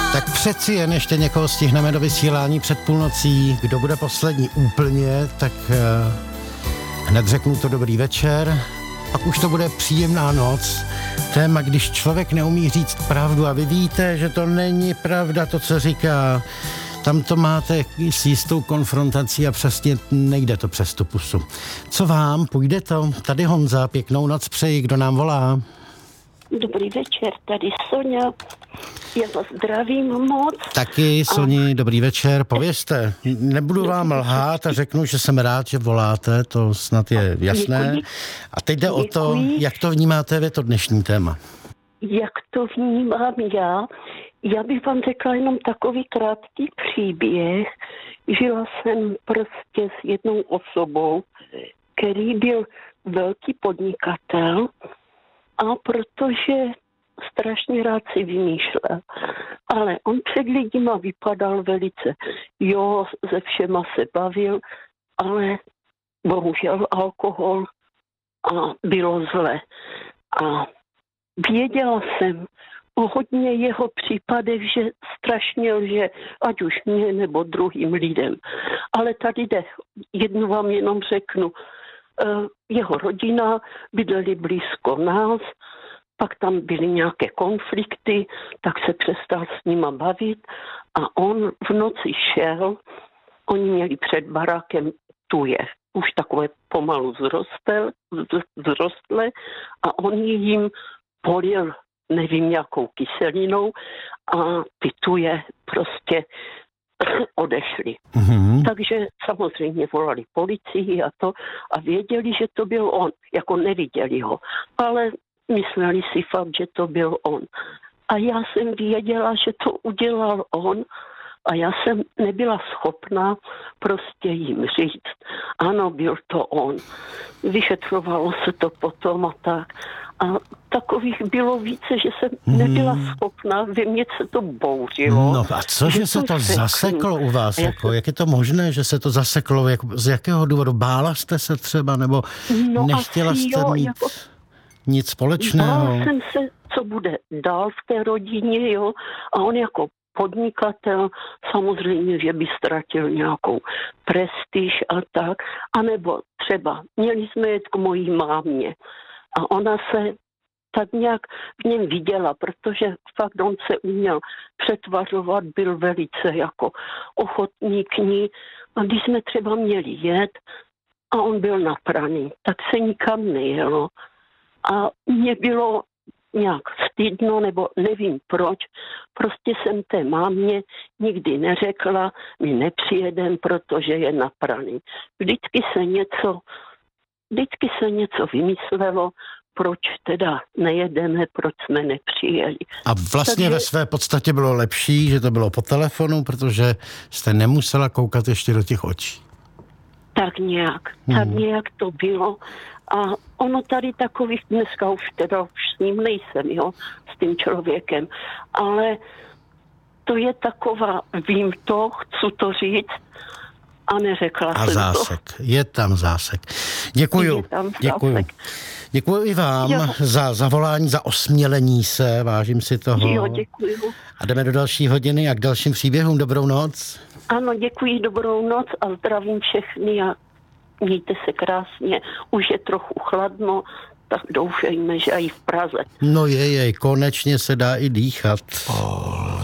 Tak přeci jen ještě někoho stihneme do vysílání před půlnocí. Kdo bude poslední úplně, tak hned řeknu to dobrý večer. Pak už to bude příjemná noc. Téma, když člověk neumí říct pravdu a vy víte, že to není pravda to, co říká. Tam to máte s jistou konfrontací a přesně nejde to přes tu pusu. Co vám? Půjde to? Tady Honza, pěknou noc přeji, kdo nám volá? Dobrý večer, tady Soňa. Já vás zdravím moc. Taky, Soni, dobrý večer. Povězte, nebudu vám lhát a řeknu, že jsem rád, že voláte, to snad je jasné. Děkuji. A teď jde o to, jak to vnímáte vy to dnešní téma. Jak to vnímám já? Já bych vám řekla jenom takový krátký příběh. Žila jsem prostě s jednou osobou, který byl velký podnikatel, a protože strašně rád si vymýšlel. Ale on před lidima vypadal velice. Jo, se všema se bavil, ale bohužel alkohol a bylo zle. A věděla jsem o hodně jeho případech, že strašně lže, ať už mě nebo druhým lidem. Ale tady jde, jednu vám jenom řeknu. Jeho rodina bydleli blízko nás, pak tam byly nějaké konflikty, tak se přestal s nima bavit a on v noci šel, oni měli před barákem tuje, už takové pomalu zrostlé a on jim polil nevím jakou kyselinou a ty tuje prostě odešli. Mm-hmm. Takže samozřejmě volali policii a věděli, že to byl on. Jako neviděli ho. Ale mysleli si fakt, že to byl on. A já jsem věděla, že to udělal on a já jsem nebyla schopná prostě jim říct. Ano, byl to on. Vyšetřovalo se to potom a tak. A takových bylo více, že jsem nebyla schopná, ve mně se to bouřilo. No a co, že se to zaseklo u vás? Jak je to možné, že se to zaseklo? Z jakého důvodu? Bála jste se třeba? Nebo nechtěla jste mít nic společného? Bála jsem se, co bude dál v té rodině, jo. A on jako podnikatel samozřejmě, že by ztratil nějakou prestiž a tak. A nebo třeba měli jsme jet k mojí mámě. A ona se tak nějak v něm viděla, protože fakt on se uměl přetvařovat, byl velice jako ochotný k ní. A když jsme třeba měli jet a on byl napraný, tak se nikam nejelo. A mě bylo nějak stydno, nebo nevím proč. Prostě jsem té mámě nikdy neřekla, my nepřijedem, protože je napraný. Vždycky se něco vymyslelo, proč teda nejedeme, proč jsme nepřijeli. A vlastně ve své podstatě bylo lepší, že to bylo po telefonu, protože jste nemusela koukat ještě do těch očí. Tak nějak to bylo. A ono tady takových dneska už s ním nejsem, jo, s tím člověkem. Ale to je taková, vím to, chci to říct, a neřekla jsem zásek. To. Je tam zásek. Děkuju. Děkuju i vám za zavolání, za osmělení se, vážím si toho. Jo, děkuju. A jdeme do další hodiny a k dalším příběhům. Dobrou noc. Ano, děkuji, dobrou noc a zdravím všechny a mějte se krásně. Už je trochu chladno, tak doufejme, že i v Praze. No konečně se dá i dýchat.